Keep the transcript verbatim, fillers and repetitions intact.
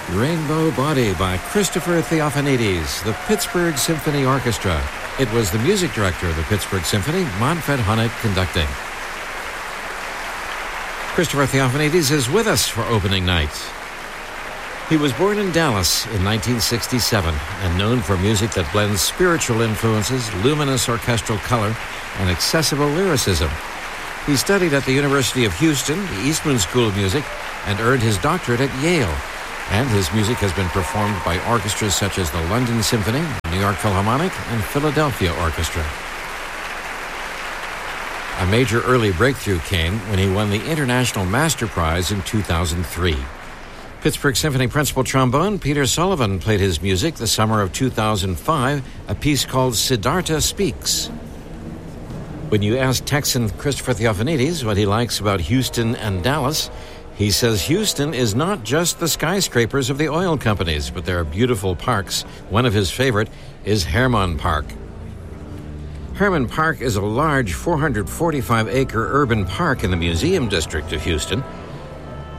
Rainbow Body by Christopher Theophanides, the Pittsburgh Symphony Orchestra. It was the music director of the Pittsburgh Symphony, Manfred Honeck, conducting. Christopher Theophanides is with us for opening night. He was born in Dallas in nineteen sixty-seven and known for music that blends spiritual influences, luminous orchestral color, and accessible lyricism. He studied at the University of Houston, the Eastman School of Music, and earned his doctorate at Yale. And his music has been performed by orchestras such as the London Symphony, New York Philharmonic, and Philadelphia Orchestra. A major early breakthrough came when he won the International Master Prize in two thousand three. Pittsburgh Symphony principal trombone Peter Sullivan played his music the summer of two thousand five, a piece called Siddhartha Speaks. When you ask Texan Christopher Theophanides what he likes about Houston and Dallas, he says Houston is not just the skyscrapers of the oil companies, but there are beautiful parks. One of his favorite is Hermann Park. Hermann Park is a large four hundred forty-five acre urban park in the museum district of Houston.